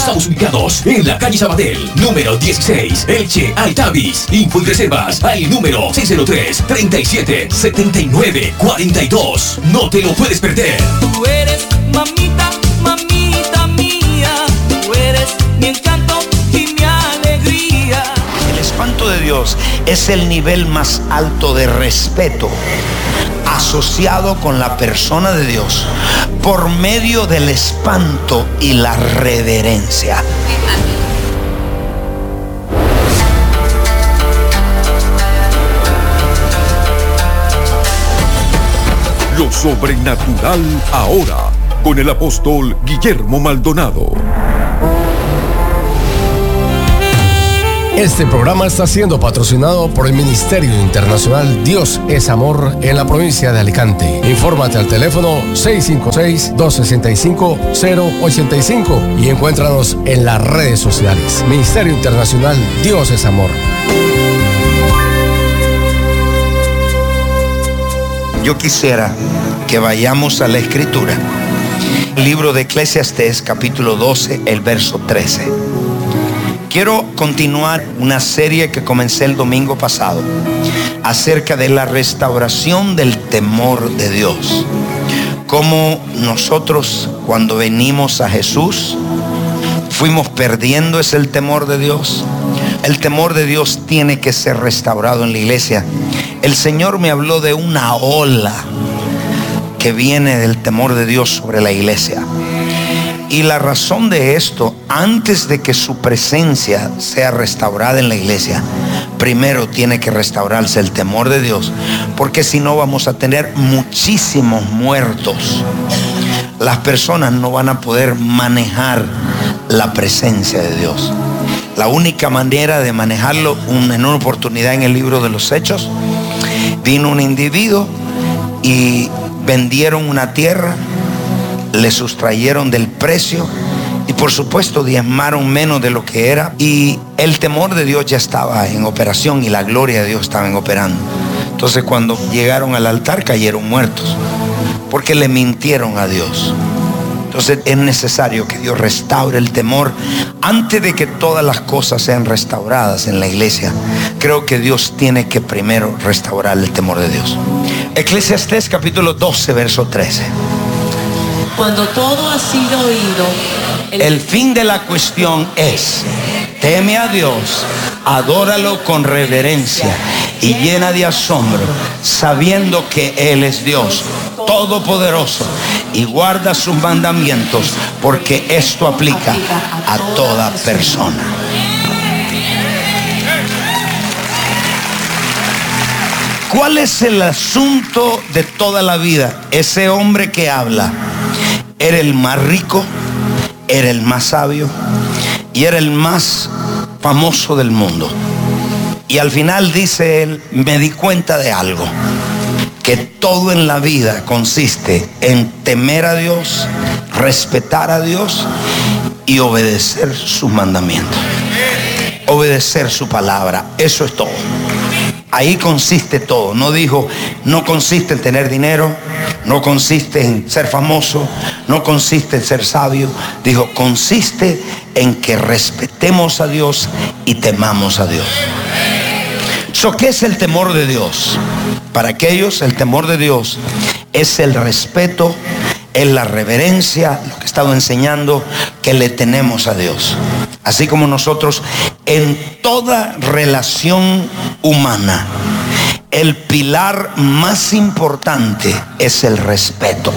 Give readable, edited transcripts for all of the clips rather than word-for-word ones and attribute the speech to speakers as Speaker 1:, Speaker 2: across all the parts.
Speaker 1: Estamos ubicados en la calle Sabadell, número 16, Elche, Altavis. Info y reservas al número 603-3779-42. No te lo puedes perder.
Speaker 2: Tú eres mamita, mamita mía. Tú eres mi encanto y mi alegría.
Speaker 3: El espanto de Dios es el nivel más alto de respeto asociado con la persona de Dios por medio del espanto y la reverencia.
Speaker 4: Lo sobrenatural ahora con el apóstol Guillermo Maldonado.
Speaker 5: Este programa está siendo patrocinado por el Ministerio Internacional Dios es Amor en la provincia de Alicante. Infórmate al teléfono 656-265-085 y encuéntranos en las redes sociales. Ministerio Internacional Dios es Amor.
Speaker 3: Yo quisiera que vayamos a la Escritura. El libro de Eclesiastés, capítulo 12, el verso 13. Quiero continuar una serie que comencé el domingo pasado acerca de la restauración del temor de Dios. Cómo nosotros, cuando venimos a Jesús, fuimos perdiendo ese temor de Dios. El temor de Dios tiene que ser restaurado en la iglesia. El Señor me habló de una ola que viene del temor de Dios sobre la iglesia. Y la razón de esto, antes de que su presencia sea restaurada en la iglesia, primero tiene que restaurarse el temor de Dios, porque si no vamos a tener muchísimos muertos. Las personas no van a poder manejar la presencia de Dios. La única manera de manejarlo, en una oportunidad en el libro de los Hechos, vino un individuo y vendieron una tierra, le sustrayeron del precio y por supuesto diezmaron menos de lo que era, y el temor de Dios ya estaba en operación y la gloria de Dios estaba operando. Entonces cuando llegaron al altar cayeron muertos porque le mintieron a Dios. Entonces es necesario que Dios restaure el temor antes de que todas las cosas sean restauradas en la iglesia. Creo que Dios tiene que primero restaurar el temor de Dios. Eclesiastés capítulo 12 verso 13.
Speaker 6: Cuando todo ha sido oído,
Speaker 3: el fin de la cuestión es: teme a Dios, adóralo con reverencia y llena de asombro, sabiendo que Él es Dios todopoderoso y guarda sus mandamientos, porque esto aplica a toda persona. ¿Cuál es el asunto de toda la vida? Ese hombre que habla era el más rico, era el más sabio y era el más famoso del mundo. Y al final dice él: me di cuenta de algo, que todo en la vida consiste en temer a Dios, respetar a Dios y obedecer sus mandamientos, obedecer su palabra. Eso es todo. Ahí consiste todo. No dijo, no consiste en tener dinero, no consiste en ser famoso, no consiste en ser sabio. Dijo, consiste en que respetemos a Dios y temamos a Dios. ¿Qué es el temor de Dios? Para aquellos, el temor de Dios es el respeto, es la reverencia, lo que he estado enseñando, que le tenemos a Dios. Así como nosotros en toda relación humana, el pilar más importante es el respeto.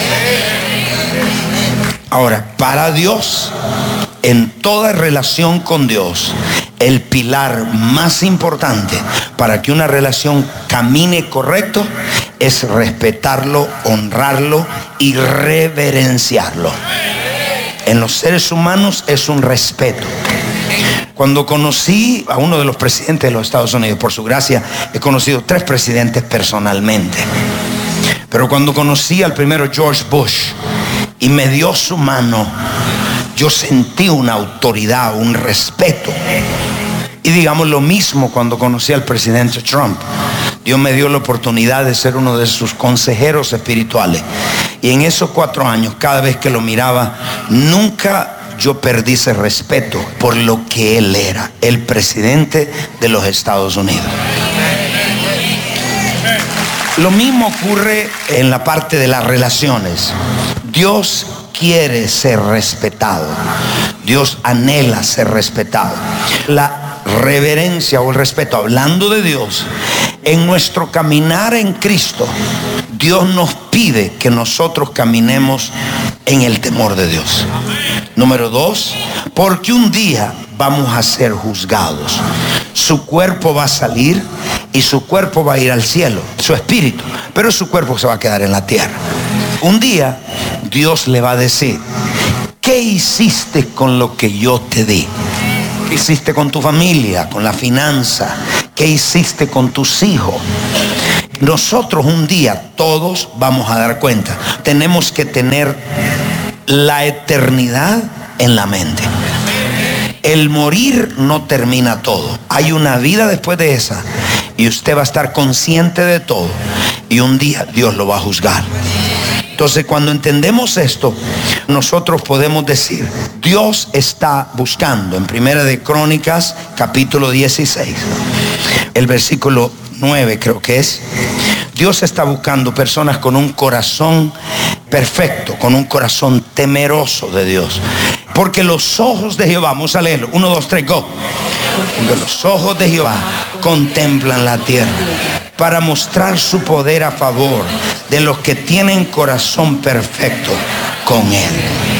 Speaker 3: Ahora, para Dios, en toda relación con Dios, el pilar más importante para que una relación camine correcto es respetarlo, honrarlo y reverenciarlo. En los seres humanos es un respeto. Cuando conocí a uno de los presidentes de los Estados Unidos, por su gracia, he conocido 3 presidentes personalmente. Pero cuando conocí al primero, George Bush, y me dio su mano, yo sentí una autoridad, un respeto. Y digamos lo mismo cuando conocí al presidente Trump. Dios me dio la oportunidad de ser uno de sus consejeros espirituales. Y en esos 4 años, cada vez que lo miraba, nunca yo perdí ese respeto por lo que él era, el presidente de los Estados Unidos. Lo mismo ocurre en la parte de las relaciones. Dios quiere ser respetado. Dios anhela ser respetado. La reverencia o el respeto, hablando de Dios, en nuestro caminar en Cristo, Dios nos pide que nosotros caminemos en el temor de Dios. Número 2, porque un día vamos a ser juzgados. Su cuerpo va a salir y su cuerpo va a ir al cielo, su espíritu, pero su cuerpo se va a quedar en la tierra. Un día Dios le va a decir: ¿qué hiciste con lo que yo te di? ¿Qué hiciste con tu familia, con la finanza? ¿Qué hiciste con tus hijos? Nosotros un día todos vamos a dar cuenta. Tenemos que tener la eternidad en la mente. El morir no termina todo. Hay una vida después de esa y usted va a estar consciente de todo y un día Dios lo va a juzgar. Entonces, cuando entendemos esto, nosotros podemos decir: Dios está buscando. En Primera de Crónicas, capítulo 16, el versículo 9 creo que es. Dios está buscando personas con un corazón perfecto, con un corazón temeroso de Dios. Porque los ojos de Jehová, vamos a leerlo, 1, 2, 3, go. Porque los ojos de Jehová contemplan la tierra para mostrar su poder a favor de los que tienen corazón perfecto con Él.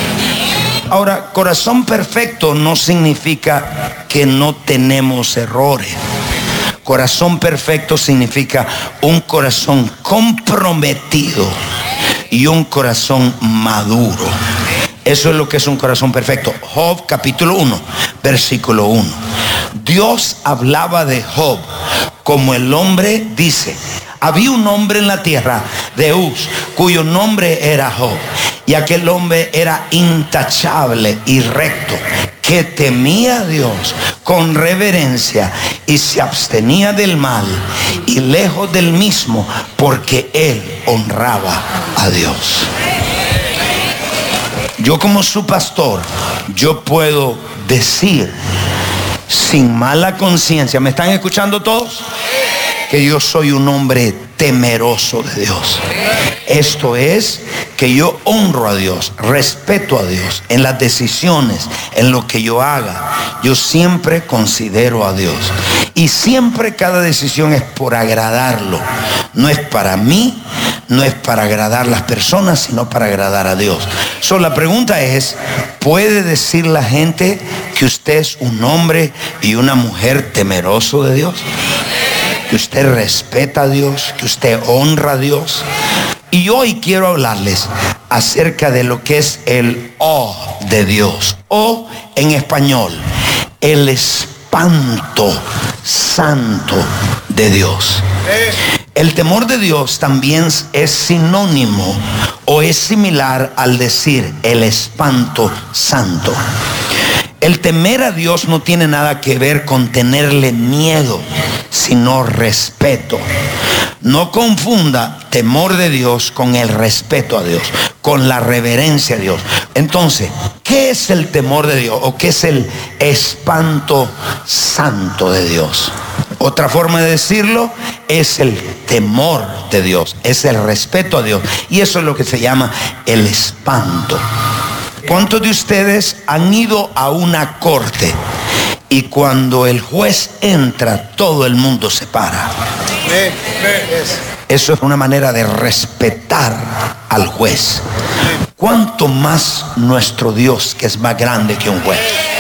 Speaker 3: Ahora, corazón perfecto no significa que no tenemos errores. Corazón perfecto significa un corazón comprometido y un corazón maduro. Eso es lo que es un corazón perfecto. Job capítulo 1, versículo 1. Dios hablaba de Job como el hombre dice: había un hombre en la tierra de Uz cuyo nombre era Job, y aquel hombre era intachable y recto, que temía a Dios con reverencia y se abstenía del mal y lejos del mismo, porque él honraba a Dios. Yo, como su pastor, yo puedo decir sin mala conciencia, ¿me están escuchando todos? Que yo soy un hombre temeroso de Dios. Esto es, que yo honro a Dios, respeto a Dios en las decisiones, en lo que yo haga. Yo siempre considero a Dios. Y siempre cada decisión es por agradarlo. No es para mí, no es para agradar a las personas, sino para agradar a Dios. La pregunta es: ¿puede decir la gente que usted es un hombre y una mujer temeroso de Dios? Que usted respeta a Dios, que usted honra a Dios. Y hoy quiero hablarles acerca de lo que es el O de Dios, o en español, el espanto santo de Dios. El temor de Dios también es sinónimo o es similar al decir el espanto santo. El temer a Dios no tiene nada que ver con tenerle miedo, sino respeto. No confunda temor de Dios con el respeto a Dios, con la reverencia a Dios. Entonces, ¿qué es el temor de Dios? ¿O qué es el espanto santo de Dios? Otra forma de decirlo es el temor de Dios, es el respeto a Dios. Y eso es lo que se llama el espanto. ¿Cuántos de ustedes han ido a una corte y cuando el juez entra, todo el mundo se para? Eso es una manera de respetar al juez. ¿Cuánto más nuestro Dios, que es más grande que un juez?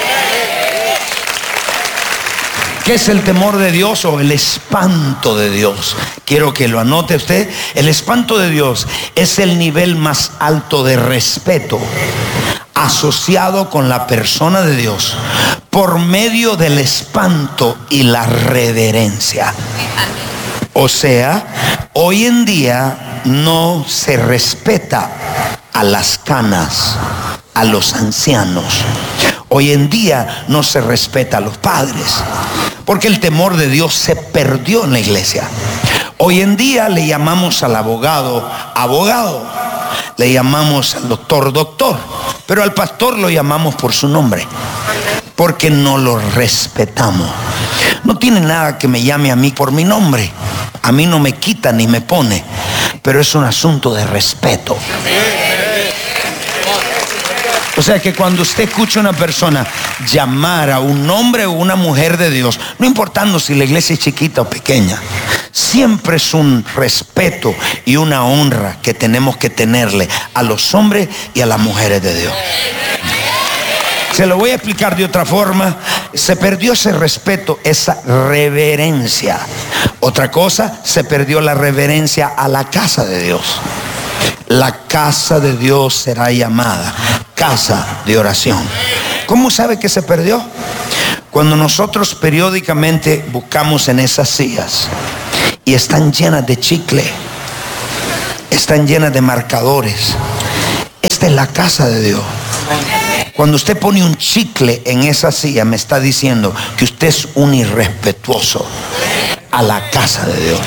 Speaker 3: ¿Qué es el temor de Dios o el espanto de Dios? Quiero que lo anote usted. El espanto de Dios es el nivel más alto de respeto asociado con la persona de Dios por medio del espanto y la reverencia. O sea, hoy en día no se respeta a las canas, a los ancianos. Hoy en día no se respeta a los padres, porque el temor de Dios se perdió en la iglesia. Hoy en día le llamamos al abogado, abogado. le llamamos al doctor, doctor, pero al pastor lo llamamos por su nombre, porque no lo respetamos. No tiene nada que me llame a mí por mi nombre. A mí no me quita ni me pone, pero es un asunto de respeto. O sea que cuando usted escucha a una persona llamar a un hombre o una mujer de Dios, no importando si la iglesia es chiquita o pequeña, siempre es un respeto y una honra que tenemos que tenerle a los hombres y a las mujeres de Dios. Se lo voy a explicar de otra forma. Se perdió ese respeto, esa reverencia. Otra cosa, se perdió la reverencia a la casa de Dios. La casa de Dios será llamada casa de oración. ¿Cómo sabe que se perdió? Cuando nosotros periódicamente buscamos en esas sillas y están llenas de chicle, están llenas de marcadores. Esta es la casa de Dios. Cuando usted pone un chicle en esa silla, me está diciendo que usted es un irrespetuoso a la casa de Dios.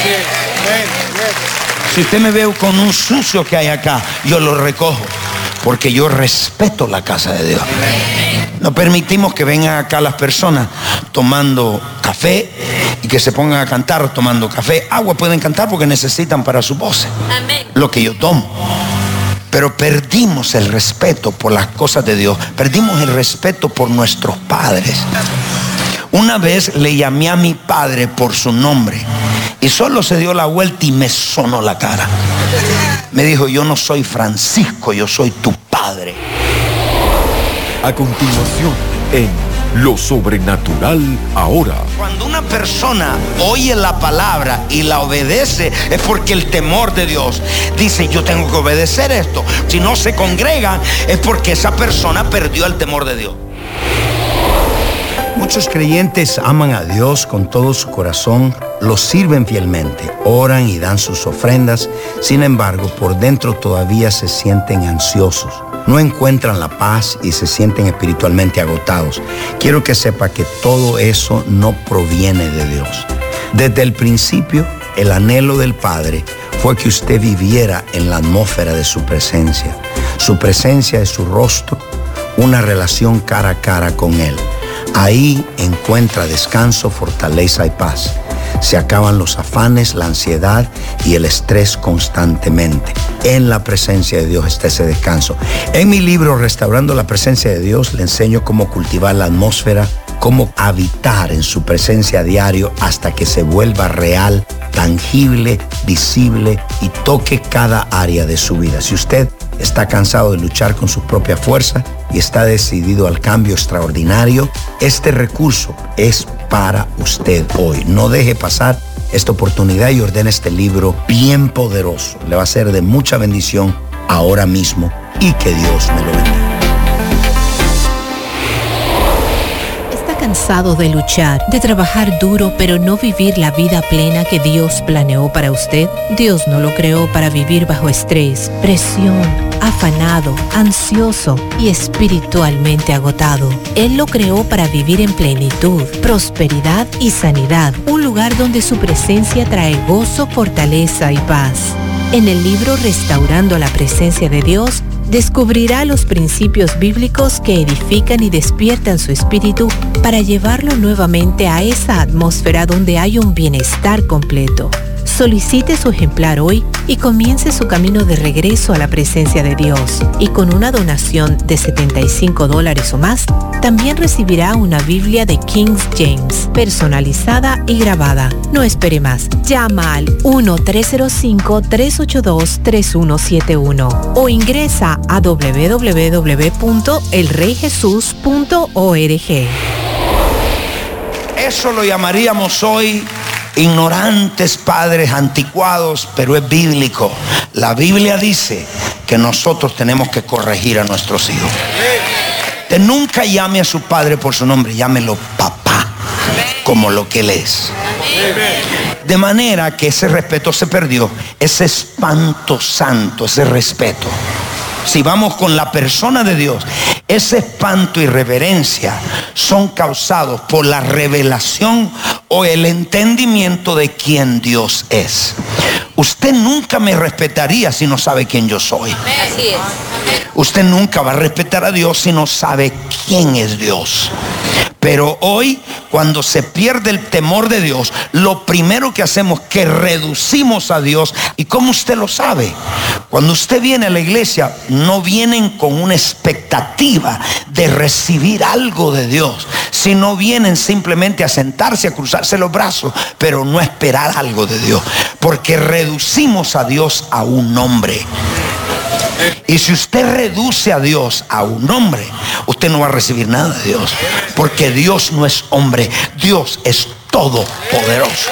Speaker 3: Si usted me ve con un sucio que hay acá, yo lo recojo, porque yo respeto la casa de Dios. No permitimos que vengan acá las personas tomando café y que se pongan a cantar tomando café. Agua pueden cantar porque necesitan para su voz lo que yo tomo. Pero perdimos el respeto por las cosas de Dios. Perdimos el respeto por nuestros padres. Una vez le llamé a mi padre por su nombre y solo se dio la vuelta y me sonó la cara. Me dijo: yo no soy Francisco, yo soy tu padre.
Speaker 4: A continuación, en Lo Sobrenatural Ahora.
Speaker 3: Cuando una persona oye la palabra y la obedece, es porque el temor de Dios dice: yo tengo que obedecer esto. Si no se congregan, es porque esa persona perdió el temor de Dios. Muchos creyentes aman a Dios con todo su corazón, lo sirven fielmente, oran y dan sus ofrendas. Sin embargo, por dentro todavía se sienten ansiosos. No encuentran la paz y se sienten espiritualmente agotados. Quiero que sepa que todo eso no proviene de Dios. Desde el principio, el anhelo del Padre fue que usted viviera en la atmósfera de su presencia. Su presencia es su rostro, una relación cara a cara con Él. Ahí encuentra descanso, fortaleza y paz. Se acaban los afanes, la ansiedad y el estrés constantemente. En la presencia de Dios está ese descanso. En mi libro Restaurando la Presencia de Dios le enseño cómo cultivar la atmósfera, cómo habitar en su presencia a diario hasta que se vuelva real, tangible, visible y toque cada área de su vida. Si usted está cansado de luchar con su propia fuerza y está decidido al cambio extraordinario, este recurso es para usted hoy. No deje pasar esta oportunidad y ordene este libro bien poderoso. Le va a ser de mucha bendición ahora mismo y que Dios me lo bendiga.
Speaker 7: ¿Cansado de luchar, de trabajar duro, pero no vivir la vida plena que Dios planeó para usted? Dios no lo creó para vivir bajo estrés, presión, afanado, ansioso y espiritualmente agotado. Él lo creó para vivir en plenitud, prosperidad y sanidad, un lugar donde su presencia trae gozo, fortaleza y paz. En el libro Restaurando la Presencia de Dios, descubrirá los principios bíblicos que edifican y despiertan su espíritu para llevarlo nuevamente a esa atmósfera donde hay un bienestar completo. Solicite su ejemplar hoy y comience su camino de regreso a la presencia de Dios. Y con una donación de $75 o más, también recibirá una Biblia de King James, personalizada y grabada. No espere más. Llama al 1-305-382-3171 o ingresa a www.elreyjesus.org.
Speaker 3: Eso lo llamaríamos hoy ignorantes padres anticuados, pero es bíblico. La Biblia dice que nosotros tenemos que corregir a nuestros hijos. Usted nunca llame a su padre por su nombre, llámelo papá, como lo que él es. De manera que ese respeto se perdió, ese espanto santo, ese respeto. Si vamos con la persona de Dios, ese espanto y reverencia son causados por la revelación o el entendimiento de quién Dios es. Usted nunca me respetaría si no sabe quién yo soy.
Speaker 8: Así es.
Speaker 3: Usted nunca va a respetar a Dios si no sabe quién es Dios. Pero hoy, cuando se pierde el temor de Dios, lo primero que hacemos es que reducimos a Dios. ¿Y cómo usted lo sabe? Cuando usted viene a la iglesia, no vienen con una expectativa de recibir algo de Dios, sino vienen simplemente a sentarse, a cruzarse los brazos, pero no a esperar algo de Dios, porque reducimos a Dios a un nombre. Y si usted reduce a Dios a un hombre, usted no va a recibir nada de Dios, porque Dios no es hombre, Dios es todopoderoso.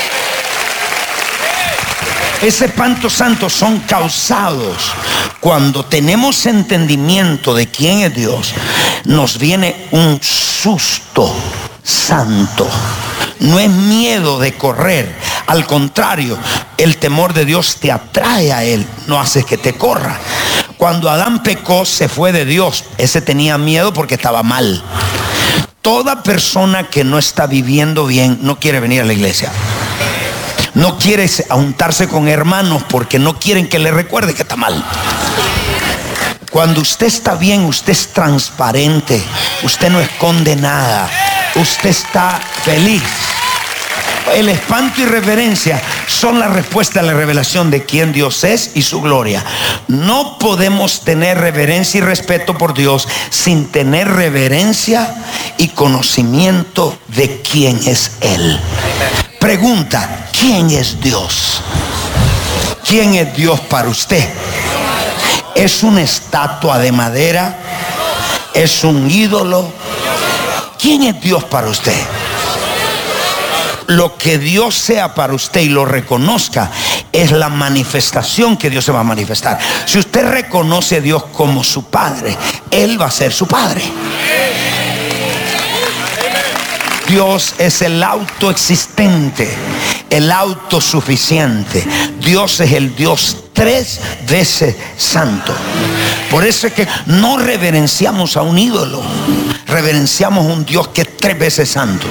Speaker 3: Ese espanto santo son causados cuando tenemos entendimiento de quién es Dios. Nos viene un susto santo. No es miedo de correr, al contrario, el temor de Dios te atrae a Él, no hace que te corra. Cuando Adán pecó, se fue de Dios. Ese tenía miedo porque estaba mal. Toda persona que no está viviendo bien no quiere venir a la iglesia. No quiere juntarse con hermanos porque no quieren que le recuerde que está mal. Cuando usted está bien, usted es transparente, usted no esconde nada, usted está feliz. El espanto y reverencia son la respuesta a la revelación de quién Dios es y su gloria. No podemos tener reverencia y respeto por Dios sin tener reverencia y conocimiento de quién es Él. Pregunta: ¿quién es Dios? ¿Quién es Dios para usted? ¿Es una estatua de madera? ¿Es un ídolo? ¿Quién es Dios para usted? Lo que Dios sea para usted y lo reconozca es la manifestación que Dios se va a manifestar. Si usted reconoce a Dios como su Padre, Él va a ser su Padre. Dios es el autoexistente, el autosuficiente. Dios es el Dios 3 veces santo. Por eso es que no reverenciamos a un ídolo, reverenciamos a un Dios que es 3 veces santo.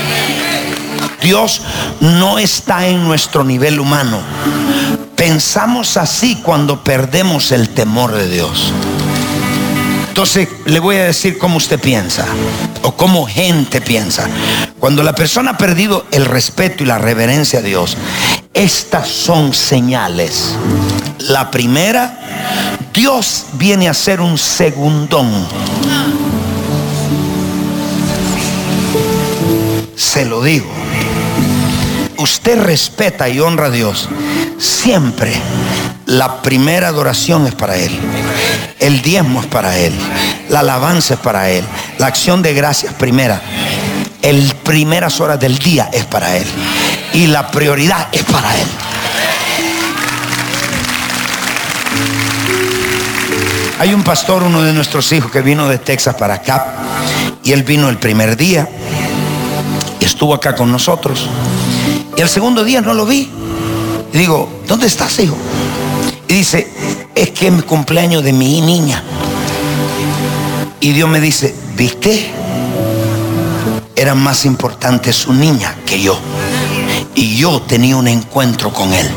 Speaker 3: Dios no está en nuestro nivel humano. Pensamos así cuando perdemos el temor de Dios. Entonces le voy a decir cómo usted piensa, o cómo gente piensa. Cuando la persona ha perdido el respeto y la reverencia a Dios, estas son señales. La primera, Dios viene a ser un segundón. Se lo digo. Usted respeta y honra a Dios, siempre la primera adoración es para Él, el diezmo es para Él, la alabanza es para Él, la acción de gracias primera, el primeras horas del día es para Él y la prioridad es para Él. Hay un pastor, uno de nuestros hijos, que vino de Texas para acá, y él vino el primer día y estuvo acá con nosotros. Y el segundo día no lo vi. Y digo: ¿dónde estás, hijo? Y dice: es que es mi cumpleaños de mi niña. Y Dios me dice: ¿viste? Era más importante su niña que yo. Y yo tenía un encuentro con Él.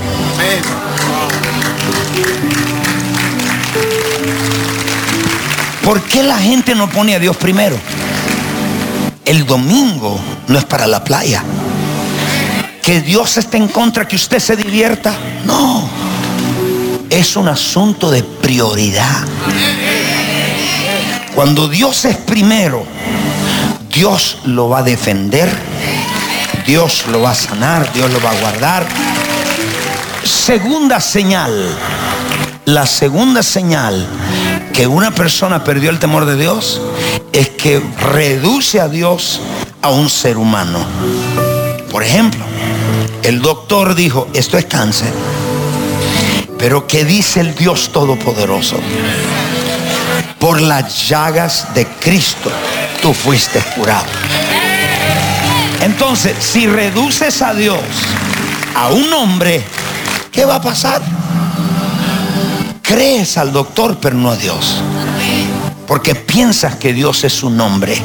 Speaker 3: ¿Por qué la gente no pone a Dios primero? El domingo no es para la playa. Que Dios esté en contra que usted se divierta, no. Es un asunto de prioridad. Cuando Dios es primero, Dios lo va a defender, Dios lo va a sanar, Dios lo va a guardar. Segunda señal. La segunda señal que una persona perdió el temor de Dios es que reduce a Dios a un ser humano. Por ejemplo, el doctor dijo: esto es cáncer. Pero ¿qué dice el Dios Todopoderoso? Por las llagas de Cristo tú fuiste curado. Entonces, si reduces a Dios a un hombre, ¿qué va a pasar? Crees al doctor pero no a Dios, porque piensas que Dios es un hombre.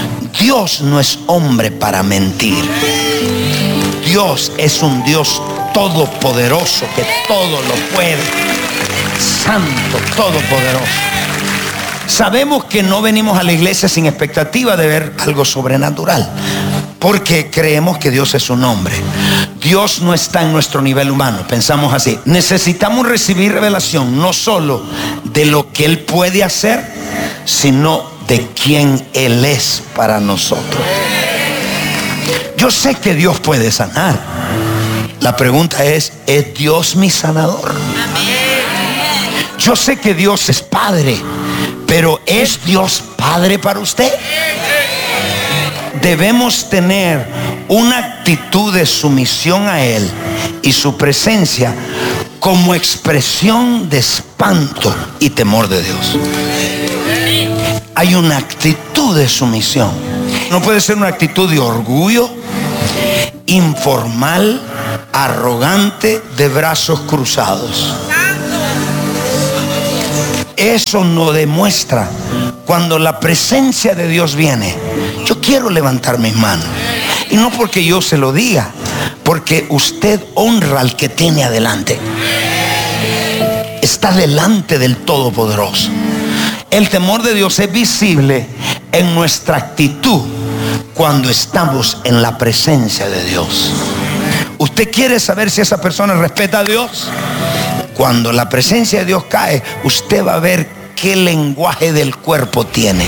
Speaker 3: Dios no es hombre para mentir. Dios es un Dios todopoderoso, que todo lo puede, santo, todopoderoso. Sabemos que no venimos a la iglesia sin expectativa de ver algo sobrenatural, porque creemos que Dios es un hombre. Dios no está en nuestro nivel humano, pensamos así. Necesitamos recibir revelación no solo de lo que Él puede hacer, sino de quién Él es para nosotros. Yo sé que Dios puede sanar. La pregunta ¿es Dios mi sanador? Yo sé que Dios es Padre, pero ¿es Dios Padre para usted? Debemos tener una actitud de sumisión a Él y su presencia como expresión de espanto y temor de Dios. Hay una actitud de sumisión. No puede ser una actitud de orgullo, informal, arrogante, de brazos cruzados. Eso no demuestra. Cuando la presencia de Dios viene, yo quiero levantar mis manos. Y no porque yo se lo diga, porque usted honra al que tiene adelante. Está delante del Todopoderoso. El temor de Dios es visible en nuestra actitud cuando estamos en la presencia de Dios. ¿Usted quiere saber si esa persona respeta a Dios? Cuando la presencia de Dios cae, usted va a ver qué lenguaje del cuerpo tiene.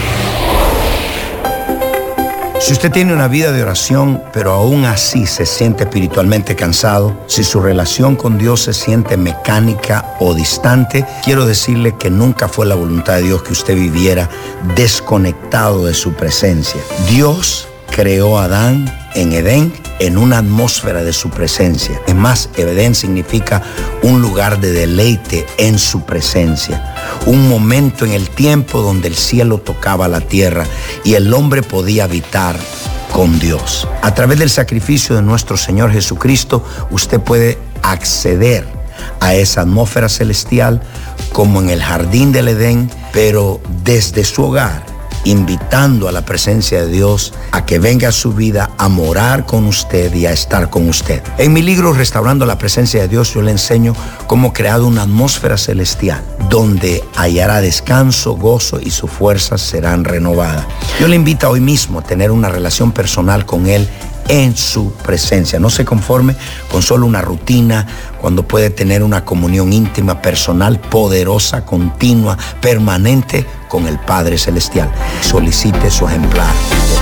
Speaker 3: Si usted tiene una vida de oración, pero aún así se siente espiritualmente cansado, si su relación con Dios se siente mecánica o distante, quiero decirle que nunca fue la voluntad de Dios que usted viviera desconectado de su presencia. Dios creó a Adán en Edén en una atmósfera de su presencia. Es más, Edén significa un lugar de deleite en su presencia. Un momento en el tiempo donde el cielo tocaba la tierra y el hombre podía habitar con Dios. A través del sacrificio de nuestro Señor Jesucristo, usted puede acceder a esa atmósfera celestial como en el jardín del Edén, pero desde su hogar, invitando a la presencia de Dios a que venga a su vida a morar con usted y a estar con usted. En mi libro Restaurando la Presencia de Dios, yo le enseño cómo crear una atmósfera celestial donde hallará descanso, gozo y sus fuerzas serán renovadas. Yo le invito hoy mismo a tener una relación personal con Él en su presencia. No se conforme con solo una rutina, cuando puede tener una comunión íntima, personal, poderosa, continua, permanente con el Padre Celestial. Solicite su ejemplar.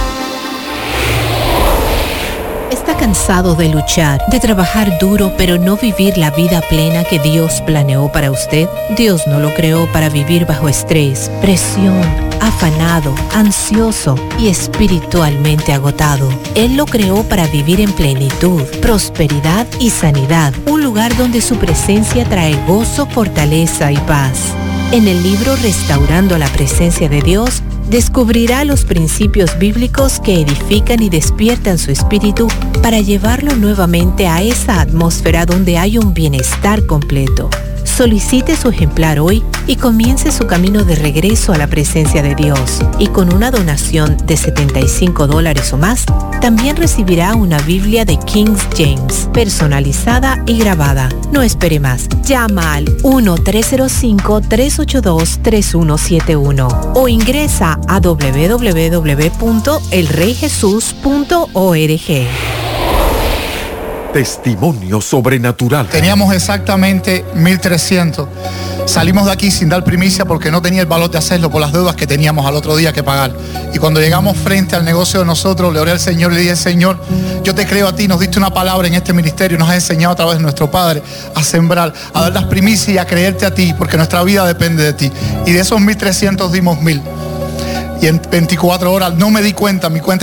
Speaker 7: ¿Está cansado de luchar, de trabajar duro, pero no vivir la vida plena que Dios planeó para usted? Dios no lo creó para vivir bajo estrés, presión, afanado, ansioso y espiritualmente agotado. Él lo creó para vivir en plenitud, prosperidad y sanidad. Un lugar donde su presencia trae gozo, fortaleza y paz. En el libro Restaurando la Presencia de Dios, descubrirá los principios bíblicos que edifican y despiertan su espíritu para llevarlo nuevamente a esa atmósfera donde hay un bienestar completo. Solicite su ejemplar hoy y comience su camino de regreso a la presencia de Dios. Y con una donación de $75 o más, también recibirá una Biblia de King James, personalizada y grabada. No espere más. Llama al 1-305-382-3171 o ingresa a www.elreyjesus.org.
Speaker 4: Testimonio sobrenatural.
Speaker 8: Teníamos exactamente 1.300. Salimos de aquí sin dar primicia porque no tenía el valor de hacerlo por las deudas que teníamos al otro día que pagar. Y cuando llegamos frente al negocio de nosotros, le oré al Señor y le dije: Señor, yo te creo a ti, nos diste una palabra en este ministerio, nos has enseñado a través de nuestro Padre a sembrar, a dar las primicias y a creerte a ti, porque nuestra vida depende de ti. Y de esos 1.300 dimos 1.000. Y en 24 horas no me di cuenta, mi cuenta